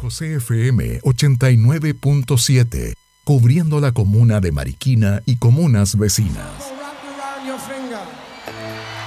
José FM 89.7, cubriendo la comuna de Mariquina y comunas vecinas.